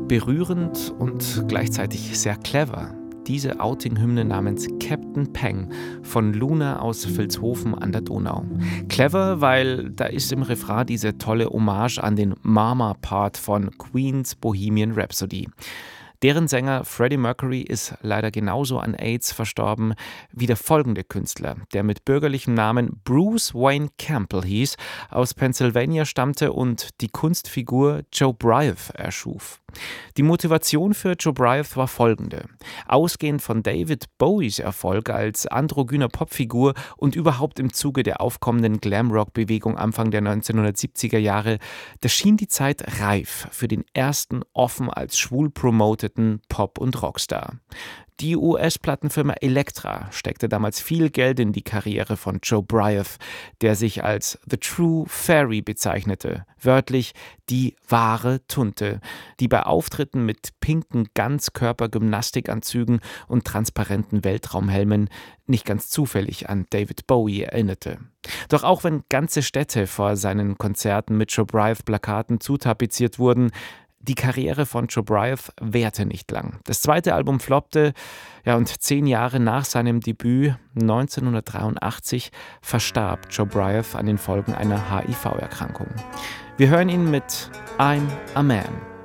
berührend und gleichzeitig sehr clever. Diese Outing-Hymne namens Captain Peng von Luna aus Vilshofen an der Donau. Clever, weil da ist im Refrain diese tolle Hommage an den Mama-Part von Queens Bohemian Rhapsody. Deren Sänger Freddie Mercury ist leider genauso an AIDS verstorben wie der folgende Künstler, der mit bürgerlichem Namen Bruce Wayne Campbell hieß, aus Pennsylvania stammte und die Kunstfigur Joe Bryant erschuf. Die Motivation für Joe Bryant war folgende. Ausgehend von David Bowies Erfolg als androgyner Popfigur und überhaupt im Zuge der aufkommenden Glamrock-Bewegung Anfang der 1970er Jahre, da schien die Zeit reif für den ersten offen als schwul promoteten Pop- und Rockstar. Die US-Plattenfirma Elektra steckte damals viel Geld in die Karriere von Joe Bryant, der sich als The True Fairy bezeichnete, wörtlich die wahre Tunte, die bei Auftritten mit pinken Ganzkörper-Gymnastikanzügen und transparenten Weltraumhelmen nicht ganz zufällig an David Bowie erinnerte. Doch auch wenn ganze Städte vor seinen Konzerten mit Joe Bryant-Plakaten zutapeziert wurden, die Karriere von Joe Bryant währte nicht lang. Das zweite Album floppte, und 10 Jahre nach seinem Debüt, 1983, verstarb Joe Bryant an den Folgen einer HIV-Erkrankung. Wir hören ihn mit I'm a Man.